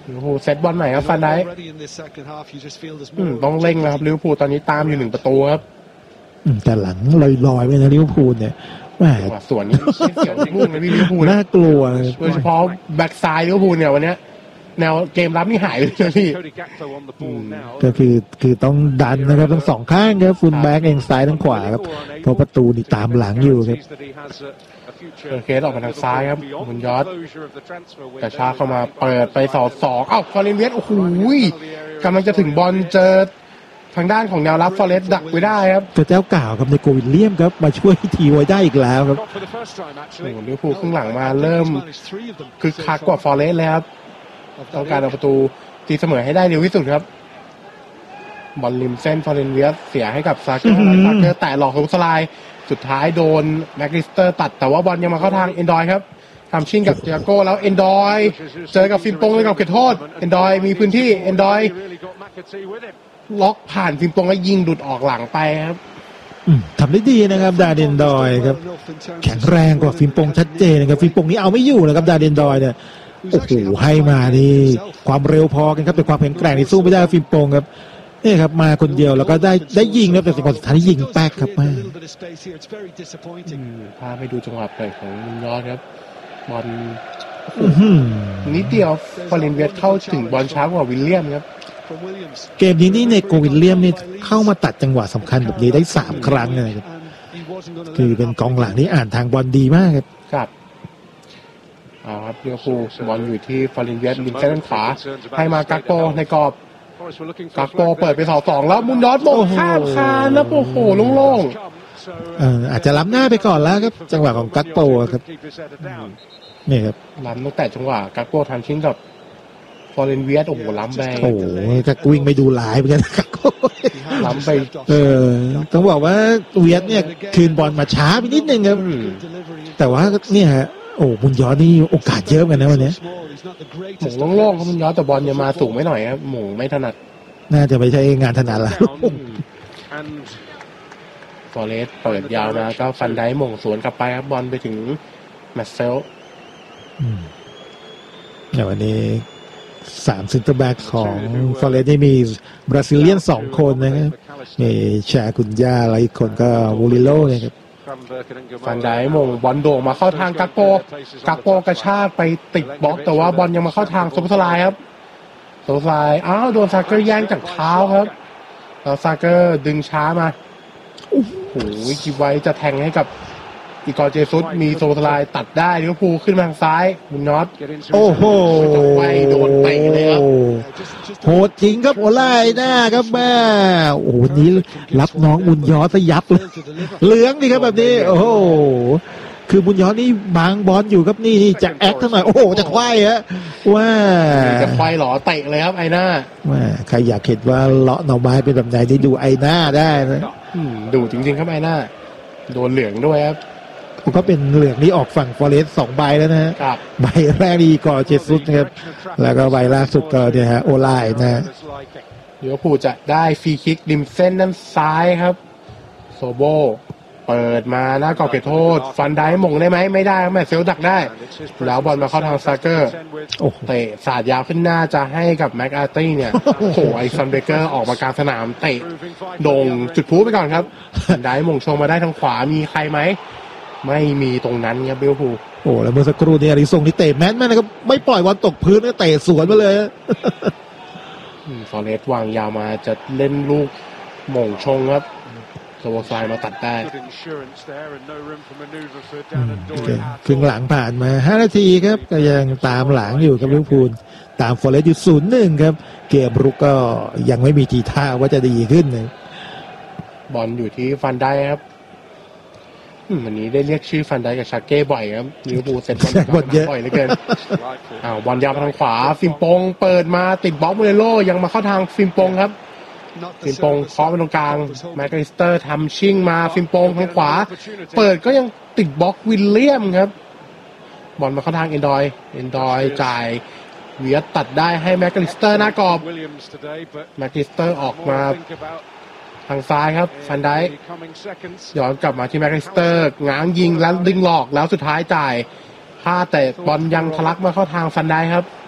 ลิเวอร์พูลเซตบอลใหม่ครับฟันไดต้องเร่งแล้วครับลิเวอร์พูลตอนนี้ตามอยู่1 ประตูครับแต่หลังลอยๆไปนะลิเวอร์พูลเนี่ยแหมส่วนนี้เกี่ยวมุ่งนะลิเวอร์พูลน่ากลัวโดยเฉพาะแบ็กซ้ายลิเวอร์พูลเนี่ยวันนี้แนวเกมรับนี่หายเลยพี่ก็คือต้องดันนะครับทั้ง2 ข้างครับฟุลแบ็กเองซ้ายทั้งขวาครับเพราะประตูนี่ตามหลังอยู่ครับเคสออกมาทางซ้ายครับมุนยอดกระชากเข้ามาเปิดไป2-2ฟอเรนเวสโอ้โหกำลังจะถึงบอลเจอทางด้านของแนวรับฟอเรสต์ดักไว้ได้ครับเจ้าก่าวครับในโกวิลเลียมครับมาช่วยทีไว้ได้อีกแล้วครับโอ้โหลิเวอร์พูลข้างหลังมาเริ่มคึกคักกว่าฟอเรสต์แล้วครับต้องการเอาประตูตีเสมอให้ได้เร็วที่สุดครับบอลริมเส้นฟอเรนเวสเสียให้กับซาเกอร์แต่หลอกของสไลด์สุดท้ายโดนแม็กลิสเตอร์ตัดแต่ว่าบอลยังมาเข้าทางเอนดอยครับทำชิ่งกับเตียโก้แล้วเอนดอยเจอกับฟิมปงเลยกับเขตโทษเอนดอยมีพื้นที่เอนดอยล็อกผ่านฟิมปงแล้วยิงดุดออกหลังไปครับทำได้ดีนะครับดาเดนดอยครับแข็งแรงกว่าฟิมปงชัดเจนนะครับฟิมปงนี้เอาไม่อยู่นะครับดาเดนดอยเนี่ยโอ้โหให้มานี่ความเร็วพอกันครับแต่ความแข็งแกร่งนี่สู้ไม่ได้ฟิมปงครับนี่ครับมาคนเดียวแล้วก็ได้ยิงแล้วแต่สุดท้ายยิงแป๊กครับมาพาไปดูจังหวะเปิดของมุนยอดครับบอลนิดเดียวฟอเรนเวสเข้าถึงบอลช้ากว่าวิลเลียมครับเกมนี้นี่ในโกวิลเลียมนี่เข้ามาตัดจังหวะสำคัญแบบนี้ได้3 ครั้งเลยครับคือเป็นกองหลังที่อ่านทางบอลดีมากครับครับเอาครับลิเวอร์พูลบอลอยู่ที่ฟอเรนเวสริมเส้นขวาให้มากักโปในกรอบกักโปเปิดไป2-2แล้วมุนยอดโมงข้ามคานแล้วโอ้โหโล่งๆอาจจะล้ำหน้าไปก่อนแล้วครับจังหวะของกักโปครับนี่ครับล้ำตั้งแต่จังหวะกักโปทันชิ่งกับฟอเรนเวสโอ้โหล้ำไปโอ้โหถ้าวิ่งไปดูหลายเหมือนกันกักโปล้ำไปต้องบอกว่าเวียดเนี่ยคืนบอลมาช้าไปนิดนึงครับแต่ว่าเนี่ยฮะโอ้มุนยอดนี่โอกาสเยอะกันนะวันนี้หม่งโล่งๆครับมุนยอดแต่บอลยังมาสูงไม่หน่อยครับหม่งไม่ถนัดน่าจะไม่ใช่งานถนัดแล้วฟอเรสต์เปิดยาวมาก็ฟันได้หม่งสวนกลับไปครับบอลไปถึงแมตเซลวันนี้3 เซ็นเตอร์แบ็กของฟอเรสต์นี่มีบราซิเลียน2 คนนะครับมีชากุนย่าแล้วอีกคนก็วูริโลนะครับฟันได้มงบอลโด่งมาเข้าทางกักโปกระชากไปติดบล็อกแต่ว่าบอลยังมาเข้าทางโซบสไลครับโซบสไลโดนซาเกอร์แย่งจากเท้าครับแล้วซาเกอร์ดึงช้ามาโอ้โหคิดไว้จะแทงให้กับอีกอร์เจซุสมีโซบสไลตัดได้ลิเวอร์พูลขึ้นมาทางซ้ายมุนยอดโอ้โหไปโดนเตะเลยครับโหดจริงครับโอไล่หน้าครับแม่โอ้โหนี้รับน้องมุนยอดซะยับเลยเหลืองดิครับแบบนี้โอ้โหคือมุนยอดนี่บางบอลอยู่ครับนี่จะแอคเท่าไหร่โอ้โหจะควายฮะว่าจะควายหรอเตะเลยครับไอหน้าว่าใครอยากเห็นว่าเลาะหน่อไม้เป็นแบบไหนนี่ดูไอหน้าได้นะดูจริงๆครับไอหน้าโดนเหลืองด้วยครับก็เป็นเหลืองนี้ออกฝั่งฟอเรสต์2 ใบแล้วนะฮะใบแรกนี่ก่อเจสุสนะครับแล้วก็ใบล่าสุดก็เนี่ยฮะโอไลนะลิเวอร์พูลจะได้ฟรีคิกริมเส้นด้านซ้ายครับโซโบเปิดมาหน้ากรอบเขตโทษฟันได้มงได้ไหมไม่ได้แม่เซลดักได้แล้วบอลมาเข้าทางซาเกอร์เตะสาดยาวขึ้นหน้าจะให้กับแม็กอาร์ตี้เนี่ยโอ้โหไอซันเบเกอร์ออกมากลางสนามเตะโด่งจุดพูไปก่อนครับฟันได้มงชงมาได้ทางขวามีใครไหมไม่มีตรงนั้นครับลิเวอร์พูลโอ้แล้วเมื่อสักครู่นี้อาริซงนี่เตะแม่นนะครับไม่ปล่อยบอลตกพื้นเตะสวนมาเลยฟอเรสต์วางยาวมาจะเล่นลูกหม่งชงครับโซโบไซมาตัดได้ครึ่งหลังผ่านมา5 นาทีครับก็ยังตามหลังอยู่กับลิเวอร์พูลตามฟอเรสต์อยู่ 0-1 ครับเกมรุกก็ยังไม่มีทีท่าว่าจะดีขึ้นเลยบอลอยู่ที่ฟันได้ครับวันนี้ได้เรียกชื่อฟันได้กับชาเก้บ่อยครับลิเวอร์พูลเซ็ตบอลบ่อยเหลือเกินบอลยาวทางขวาฟิมปงเปิดมาติดบล็อกมูเรโลยังมาเข้าทางฟิมปงครับฟิมปงเคาะไปตรงกลางแมคคาลิสเตอร์ทำชิ่งมาฟิมปงทางขวาเปิดก็ยังติดบล็อกวิลเลียมครับบอลมาเข้าทางเอนดอยจ่ายเวียดตัดได้ให้แมคคาลิสเตอร์หน้ากรอบแมคคาลิสเตอร์ออกมาทางซ้ายครับฟันไดย้อนกลับมาที่แม็กซ์เตอร์ง้างยิงแล้วดึงหลอกแล้วสุดท้ายจ่ายพลาดแต่บอลยังทะลักมาเข้าทางฟันไดครับ